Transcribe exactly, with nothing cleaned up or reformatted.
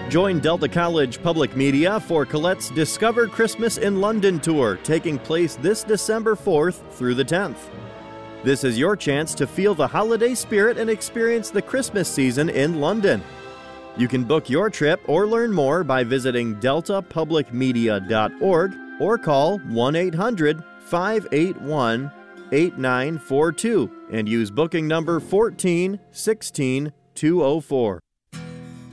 Join Delta College Public Media for Colette's Discover Christmas in London tour, taking place this December fourth through the tenth. This is your chance to feel the holiday spirit and experience the Christmas season in London. You can book your trip or learn more by visiting delta public media dot org or call one eight hundred, five eight one, eight nine four two and use booking number one four one six two zero four.